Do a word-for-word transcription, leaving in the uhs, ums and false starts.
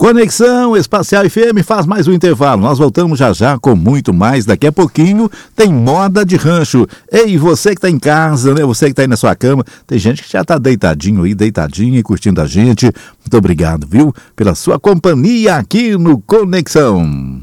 Conexão Espacial F M faz mais um intervalo. Nós voltamos já já com muito mais. Daqui a pouquinho tem moda de rancho. Ei, você que está em casa, né? Você que está aí na sua cama. Tem gente que já está deitadinho aí, deitadinho e curtindo a gente. Muito obrigado, viu? Pela sua companhia aqui no Conexão.